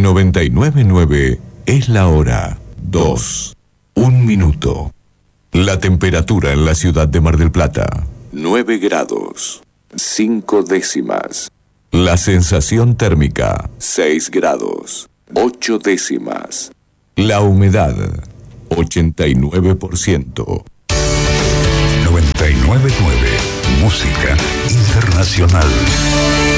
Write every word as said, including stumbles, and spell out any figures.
noventa y nueve punto nueve es la hora. Dos. Un minuto. La temperatura en la ciudad de Mar del Plata. Nueve grados. Cinco décimas. La sensación térmica. Seis grados. Ocho décimas. La humedad. ochenta y nueve por ciento. noventa y nueve punto nueve. Música internacional.